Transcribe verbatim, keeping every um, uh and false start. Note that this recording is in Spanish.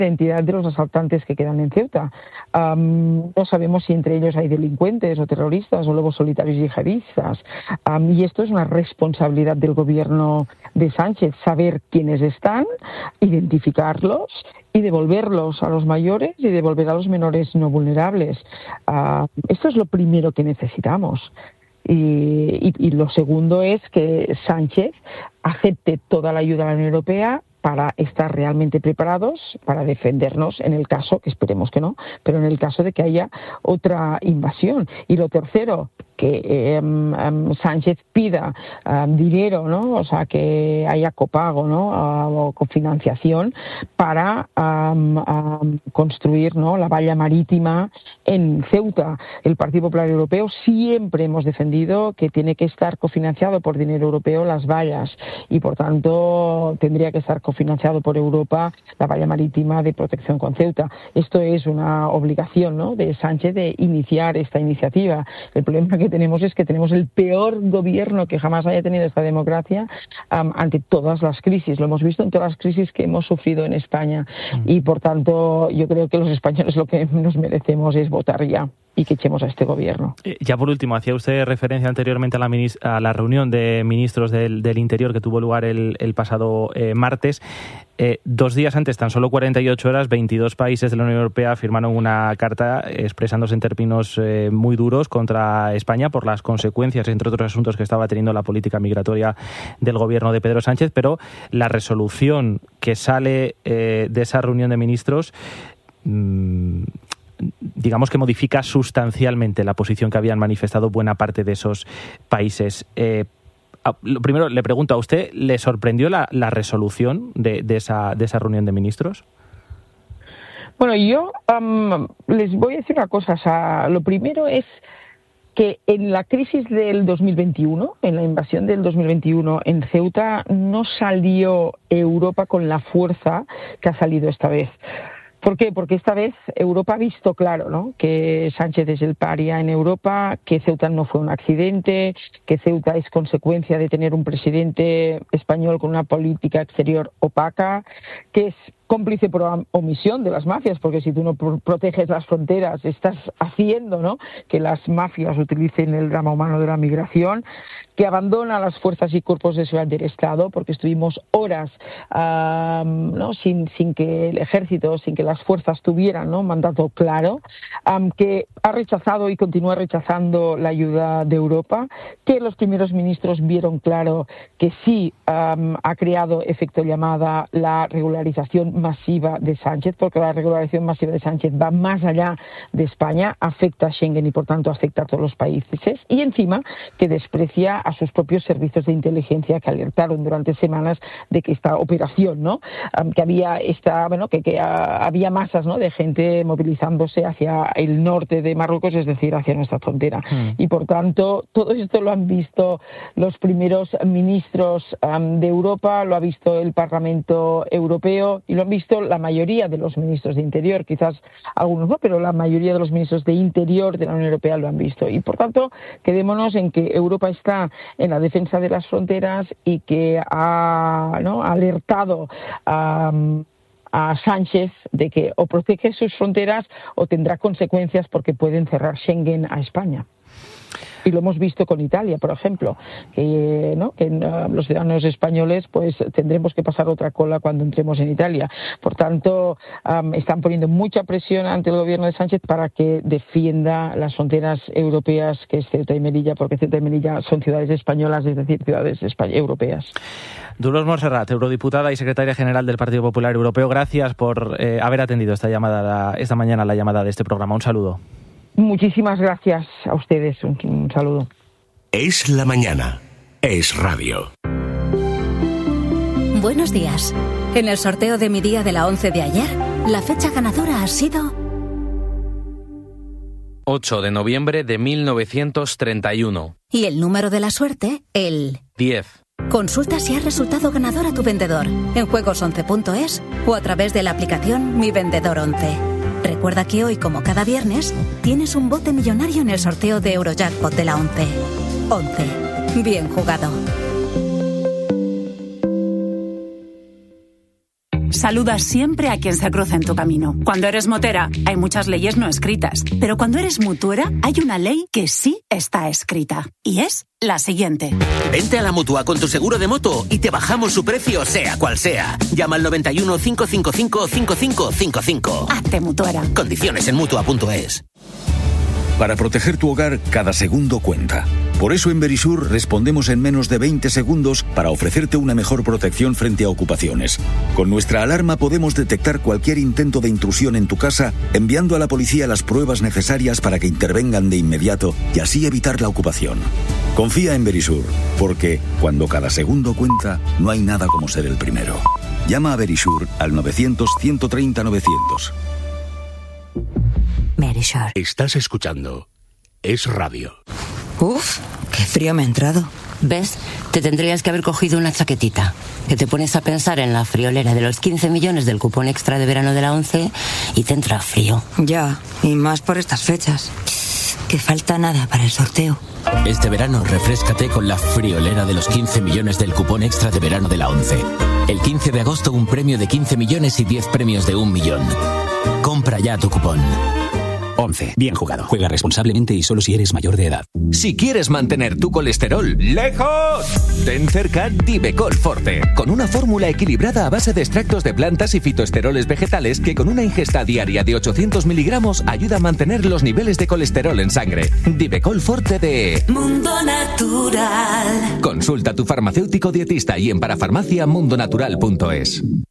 identidad de los asaltantes que quedan en Ceuta. Um, no sabemos si entre ellos hay delincuentes o terroristas o lobos solitarios yihadistas. Um, y esto es una responsabilidad del gobierno de Sánchez, saber quiénes están, identificarlos y devolverlos a los mayores y devolver a los menores no vulnerables. Uh, esto es lo primero que necesitamos. Y, y, y lo segundo es que Sánchez acepte toda la ayuda de la Unión Europea para estar realmente preparados para defendernos en el caso, que esperemos que no, pero en el caso de que haya otra invasión. Y lo tercero, que eh, um, Sánchez pida um, dinero, ¿no? O sea, que haya copago, ¿no? Uh, o cofinanciación para um, um, construir, ¿no?, la valla marítima en Ceuta. El Partido Popular Europeo siempre hemos defendido que tiene que estar cofinanciado por dinero europeo las vallas y, por tanto, tendría que estar cofinanciado por Europa la valla marítima de protección con Ceuta. Esto es una obligación, ¿no?, de Sánchez de iniciar esta iniciativa. El problema que tenemos es que tenemos el peor gobierno que jamás haya tenido esta democracia um, ante todas las crisis. Lo hemos visto en todas las crisis que hemos sufrido en España. Mm. Y, por tanto, yo creo que los españoles lo que nos merecemos es votar ya y que echemos a este gobierno. Ya por último, hacía usted referencia anteriormente a la, minis- a la reunión de ministros del, del Interior que tuvo lugar el, el pasado eh, martes. Eh, dos días antes, tan solo cuarenta y ocho horas, veintidós países de la Unión Europea firmaron una carta expresándose en términos eh, muy duros contra España por las consecuencias, entre otros asuntos, que estaba teniendo la política migratoria del gobierno de Pedro Sánchez, pero la resolución que sale eh, de esa reunión de ministros mmm, digamos que modifica sustancialmente la posición que habían manifestado buena parte de esos países. Eh, lo primero, le pregunto a usted, ¿le sorprendió la, la resolución de, de, esa, de esa reunión de ministros? Bueno, yo um, les voy a decir una cosa. O sea, lo primero es que en la crisis del dos mil veintiuno, en la invasión del dos mil veintiuno en Ceuta, no salió Europa con la fuerza que ha salido esta vez. ¿Por qué? Porque esta vez Europa ha visto claro, ¿no?, que Sánchez es el paria en Europa, que Ceuta no fue un accidente, que Ceuta es consecuencia de tener un presidente español con una política exterior opaca, que es cómplice por omisión de las mafias, porque si tú no proteges las fronteras, estás haciendo, ¿no?, que las mafias utilicen el drama humano de la migración, que abandona las fuerzas y cuerpos de seguridad del Estado, porque estuvimos horas um, ¿no?, sin, sin que el ejército, sin que las fuerzas tuvieran, ¿no?, mandato claro, um, que ha rechazado y continúa rechazando la ayuda de Europa, que los primeros ministros vieron claro que sí um, ha creado efecto llamada la regularización masiva de Sánchez, porque la regularización masiva de Sánchez va más allá de España, afecta a Schengen y por tanto afecta a todos los países, y encima que desprecia a sus propios servicios de inteligencia que alertaron durante semanas de que esta operación, ¿no?, um, que había esta, bueno, que, que uh, había masas, ¿no?, de gente movilizándose hacia el norte de Marruecos, es decir, hacia nuestra frontera. Mm. Y por tanto, todo esto lo han visto los primeros ministros um, de Europa, lo ha visto el Parlamento Europeo y lo han visto la mayoría de los ministros de Interior, quizás algunos no, pero la mayoría de los ministros de Interior de la Unión Europea lo han visto. Y por tanto, quedémonos en que Europa está en la defensa de las fronteras y que ha, ¿no?, alertado a, a Sánchez de que o protege sus fronteras o tendrá consecuencias porque pueden cerrar Schengen a España. Y lo hemos visto con Italia, por ejemplo, que, ¿no?, que uh, los ciudadanos españoles pues tendremos que pasar otra cola cuando entremos en Italia. Por tanto, um, están poniendo mucha presión ante el gobierno de Sánchez para que defienda las fronteras europeas, que es Ceuta y Melilla, porque Ceuta y Melilla son ciudades españolas, es decir, ciudades españ- europeas. Dolors Montserrat, eurodiputada y secretaria general del Partido Popular Europeo, gracias por eh, haber atendido esta llamada esta mañana la llamada de este programa. Un saludo. Muchísimas gracias a ustedes. Un, un saludo. Es la mañana. Es radio. Buenos días. En el sorteo de mi día de la once de ayer, la fecha ganadora ha sido ocho de noviembre de mil novecientos treinta y uno. Y el número de la suerte, el diez. Consulta si has resultado ganador a tu vendedor en juegos once punto es o a través de la aplicación Mi Vendedor once. Recuerda que hoy, como cada viernes, tienes un bote millonario en el sorteo de Eurojackpot de la once. once. Bien jugado. Saluda siempre a quien se cruza en tu camino. Cuando eres motera, hay muchas leyes no escritas. Pero cuando eres mutuera, hay una ley que sí está escrita. Y es la siguiente. Vente a la Mutua con tu seguro de moto y te bajamos su precio, sea cual sea. Llama al noventa y uno, cinco cinco cinco, cinco cinco cinco cinco. Hazte mutuera. Condiciones en mutua punto es. Para proteger tu hogar, cada segundo cuenta. Por eso en Verisur respondemos en menos de veinte segundos para ofrecerte una mejor protección frente a ocupaciones. Con nuestra alarma podemos detectar cualquier intento de intrusión en tu casa, enviando a la policía las pruebas necesarias para que intervengan de inmediato y así evitar la ocupación. Confía en Verisur, porque cuando cada segundo cuenta, no hay nada como ser el primero. Llama a Verisur al novecientos, ciento treinta, novecientos. Verisur. Estás escuchando Es Radio. Uf, qué frío me ha entrado. ¿Ves? Te tendrías que haber cogido una chaquetita. Que te pones a pensar en la friolera de los quince millones del cupón extra de verano de la ONCE y te entra frío. Ya, y más por estas fechas. Que falta nada para el sorteo. Este verano refréscate con la friolera de los quince millones del cupón extra de verano de la ONCE. El quince de agosto un premio de quince millones y diez premios de un millón. Compra ya tu cupón. ONCE. Bien jugado. Juega responsablemente y solo si eres mayor de edad. Si quieres mantener tu colesterol lejos, ten cerca Divecol Forte, con una fórmula equilibrada a base de extractos de plantas y fitoesteroles vegetales que con una ingesta diaria de ochocientos miligramos ayuda a mantener los niveles de colesterol en sangre. Divecol Forte de Mundo Natural. Consulta a tu farmacéutico dietista y en parafarmacia mundo natural punto es.